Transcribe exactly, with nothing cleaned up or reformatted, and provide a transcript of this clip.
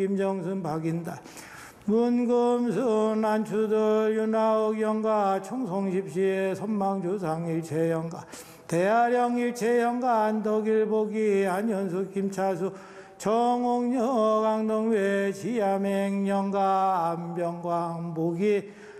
김정순 박인달 문금순 안추들 윤하옥 영가 총송십시의 선망주상 일체영가 대하령 일체영가 안덕일보기 안현수 김차수 정옥녀 강동회 지야맹영가 안병광 보기